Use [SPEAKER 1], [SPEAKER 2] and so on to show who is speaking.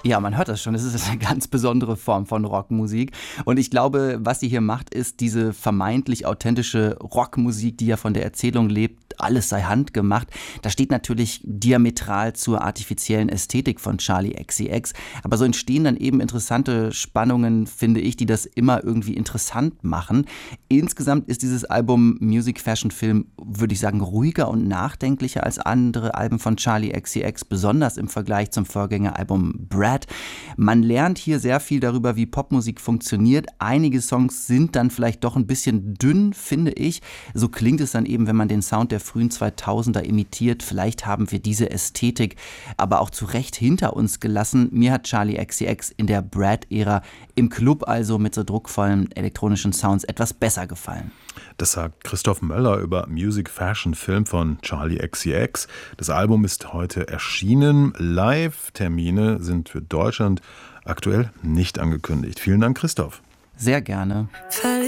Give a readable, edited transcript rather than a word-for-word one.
[SPEAKER 1] Ja, man hört das schon. Es ist eine ganz besondere Form von Rockmusik. Und ich glaube, was sie hier macht, ist diese vermeintlich authentische Rockmusik, die ja von der Erzählung lebt, alles sei handgemacht. Das steht natürlich diametral zur artifiziellen Ästhetik von Charli XCX. Aber so entstehen dann eben interessante Spannungen, finde ich, die das immer irgendwie interessant machen. Insgesamt ist dieses Album Music Fashion Film, würde ich sagen, ruhiger und nachdenklicher als andere Alben von Charli XCX, besonders im Vergleich zum Vorgängeralbum Brad. Man lernt hier sehr viel darüber, wie Popmusik funktioniert. Einige Songs sind dann vielleicht doch ein bisschen dünn, finde ich. So klingt es dann eben, wenn man den Sound der frühen 2000er imitiert. Vielleicht haben wir diese Ästhetik aber auch zu Recht hinter uns gelassen. Mir hat Charli XCX in der Brad-Ära im Club also mit so druckvollen elektronischen Sounds etwas besser gefallen.
[SPEAKER 2] Das sagt Christoph Möller über Music Fashion Film von Charli XCX. Das Album ist heute erschienen. Live-Termine sind für Deutschland aktuell nicht angekündigt. Vielen Dank, Christoph.
[SPEAKER 1] Sehr gerne.